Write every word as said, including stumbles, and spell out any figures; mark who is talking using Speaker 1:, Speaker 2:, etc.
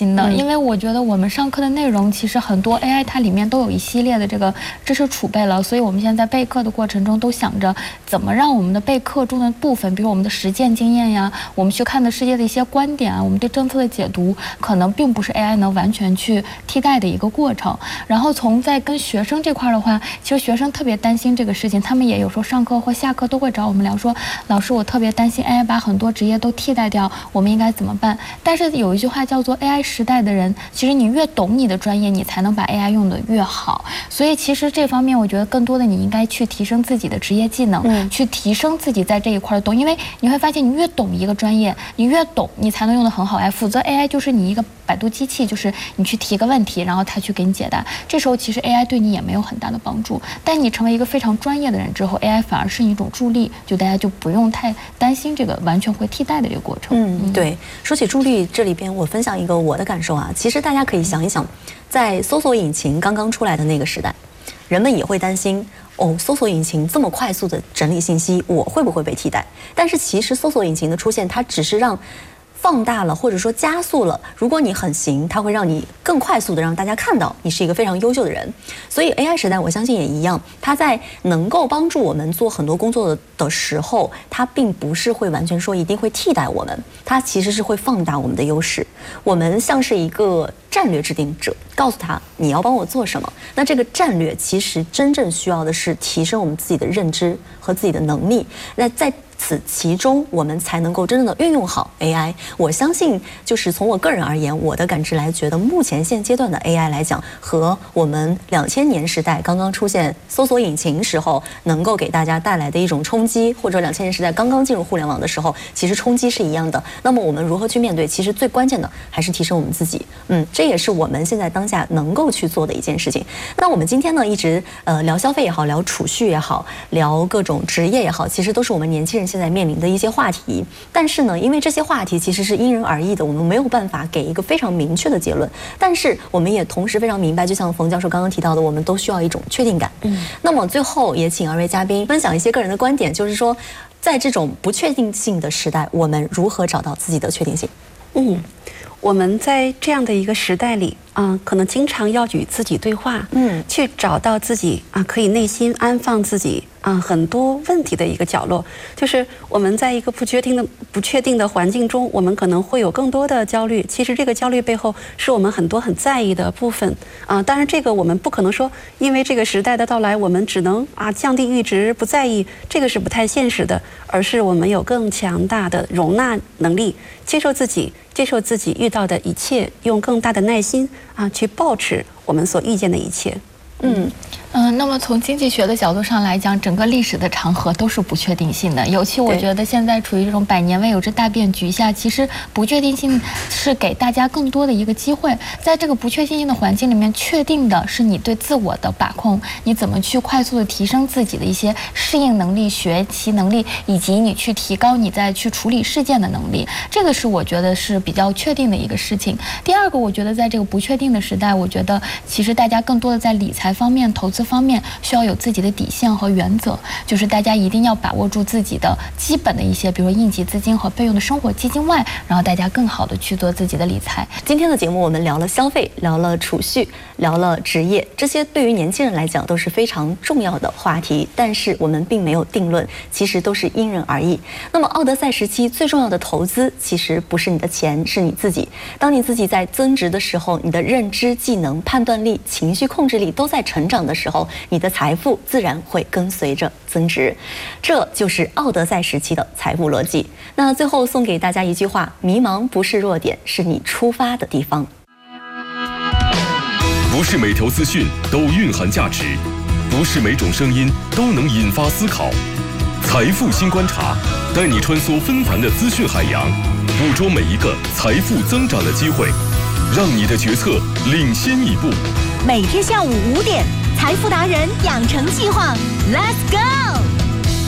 Speaker 1: 心的，嗯、因为我觉得我们上课的内容其实很多 A I 它里面都有一系列的这个知识储备了，所以我们现在在备课的过程中都想着怎么让我们的备课中的部分，比如我们的实践经验呀，我们去看的世界的一些观点啊，我们对政策的解读，可能并不是 A I 能完全去替代的一个过程。然后从在跟学生这块的话，其实学生特别担心这个事情，他们也有时候上课或下课都会找我们聊说，老师，我特别担心 A I 把很多职业都替代掉，我们应该怎么办？但是有一句话叫做 A I 时代的人，其实你越懂你的专业，你才能把 A I 用得越好。所以其实这方面，我觉得更多的你应该去提升自己的职业技能，嗯、去提升自己在这一块的懂，因为你会发现，你越懂一个专业，你越懂，你才能用得很好。哎，否则 A I 就是你一个百度机器，就是你去提个问题，然后它去给你解答。这时候其实 A I 对你也没有很大的帮助。但你成为一个非常专业的人之后 ，A I 反而是一种助力，就大家就不用太担心这个完全会替代的这个过程。
Speaker 2: 嗯，对。说起助力，这里边我分享一个我的感受啊，其实大家可以想一想，在搜索引擎刚刚出来的那个时代，人们也会担心。哦，搜索引擎这么快速的整理信息，我会不会被替代？但是其实搜索引擎的出现，它只是让放大了或者说加速了，如果你很行，它会让你更快速的让大家看到你是一个非常优秀的人。所以 A I 时代我相信也一样，它在能够帮助我们做很多工作的时候，它并不是会完全说一定会替代我们，它其实是会放大我们的优势。我们像是一个战略制定者，告诉他你要帮我做什么，那这个战略其实真正需要的是提升我们自己的认知和自己的能力。那在此其中，我们才能够真正的运用好 A I。我相信，就是从我个人而言，我的感知来觉得，目前现阶段的 A I 来讲，和我们两千年时代刚刚出现搜索引擎时候，能够给大家带来的一种冲击，或者两千年时代刚刚进入互联网的时候，其实冲击是一样的。那么我们如何去面对？其实最关键的还是提升我们自己。嗯，这也是我们现在当下能够去做的一件事情。那我们今天呢，一直呃聊消费也好，聊储蓄也好，聊各种职业也好，其实都是我们年轻人现在面临的一些话题。但是呢，因为这些话题其实是因人而异的，我们没有办法给一个非常明确的结论。但是我们也同时非常明白，就像冯教授刚刚提到的，我们都需要一种确定感。嗯，那么最后也请二位嘉宾分享一些个人的观点，就是说，在这种不确定性的时代，我们如何找到自己的确定性？
Speaker 3: 嗯，我们在这样的一个时代里啊、呃，可能经常要与自己对话，嗯，去找到自己啊、呃，可以内心安放自己啊、呃、很多问题的一个角落。就是我们在一个不确定的、不确定的环境中，我们可能会有更多的焦虑。其实这个焦虑背后是我们很多很在意的部分啊、呃。当然，这个我们不可能说，因为这个时代的到来，我们只能啊降低阈值，不在意，这个是不太现实的。而是我们有更强大的容纳能力，接受自己。接受自己遇到的一切，用更大的耐心啊，去保持我们所遇见的一切。
Speaker 1: 嗯嗯、呃，那么从经济学的角度上来讲，整个历史的长河都是不确定性的。尤其我觉得现在处于这种百年未有之大变局下，其实不确定性是给大家更多的一个机会。在这个不确定性的环境里面，确定的是你对自我的把控，你怎么去快速的提升自己的一些适应能力、学习能力，以及你去提高你在去处理事件的能力。这个是我觉得是比较确定的一个事情。第二个，我觉得在这个不确定的时代，我觉得其实大家更多的在理财方面、投资方面需要有自己的底线和原则，就是大家一定要把握住自己的基本的一些，比如说应急资金和备用的生活基金外，然后大家更好的去做自己的理财。
Speaker 2: 今天的节目我们聊了消费，聊了储蓄，聊了职业，这些对于年轻人来讲都是非常重要的话题，但是我们并没有定论，其实都是因人而异。那么奥德赛时期最重要的投资其实不是你的钱，是你自己。当你自己在增值的时候，你的认知、技能、判断力、情绪控制力都在成长的时候，你的财富自然会跟随着增值。这就是奥德赛时期的财富逻辑。那最后送给大家一句话：迷茫不是弱点，是你出发的地方。
Speaker 4: 不是每条资讯都蕴含价值，不是每种声音都能引发思考。财富新观察，带你穿梭纷繁的资讯海洋，捕捉每一个财富增长的机会，让你的决策领先一步。
Speaker 5: 每天下午五点，财富达人养成计划 ，Let's go！